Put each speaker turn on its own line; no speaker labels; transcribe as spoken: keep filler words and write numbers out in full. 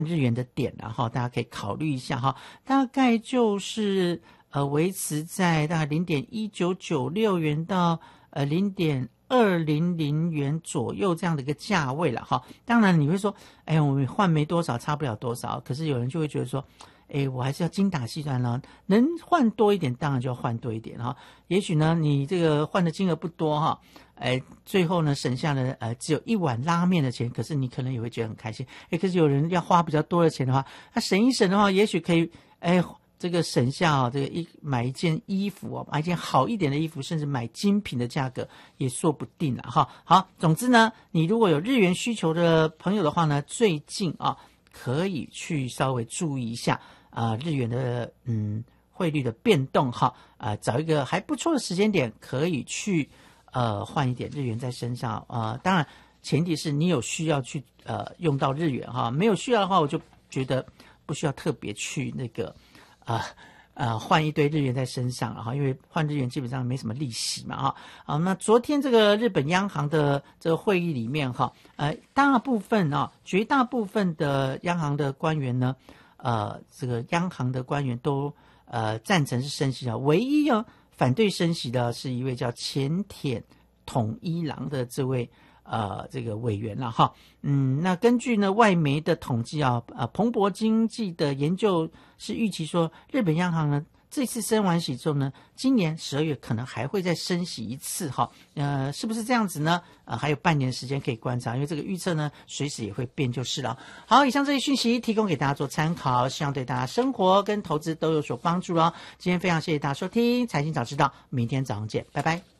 日元的点然后大家可以考虑一下哈，大概就是呃维持在大概零点一九九六元到呃零点二零零元左右这样的一个价位了哈。当然你会说，哎，我们换没多少，差不了多少，可是有人就会觉得说，哎，我还是要精打细算了，能换多一点当然就要换多一点哈。也许呢你这个换的金额不多哈，哎，最后呢省下了呃只有一碗拉面的钱，可是你可能也会觉得很开心。哎，可是有人要花比较多的钱的话，他省一省的话，也许可以哎这个省下啊，这个一买一件衣服哦，买一件好一点的衣服，甚至买精品的价格也说不定了哈。好，总之呢，你如果有日元需求的朋友的话呢，最近啊可以去稍微注意一下啊、呃、日元的嗯汇率的变动哈啊、呃，找一个还不错的时间点可以去呃换一点日元在身上啊、呃。当然前提是你有需要去呃用到日元哈，没有需要的话，我就觉得不需要特别去那个。啊呃换一堆日元在身上哈，因为换日元基本上没什么利息嘛哈。好，那昨天这个日本央行的这个会议里面哈，呃，大部分啊，绝大部分的央行的官员呢，呃，这个央行的官员都呃赞成是升息啊，唯一啊反对升息的是一位叫前田统一郎的这位。呃，这个委员了哈，嗯，那根据呢外媒的统计啊，呃，彭博经济的研究是预期说，日本央行呢这次升完息之后呢，今年十二月可能还会再升息一次哈，呃，是不是这样子呢？呃，还有半年时间可以观察，因为这个预测呢随时也会变就是了。好，以上这些讯息提供给大家做参考，希望对大家生活跟投资都有所帮助咯。今天非常谢谢大家收听财经早知道，明天早上见，拜拜。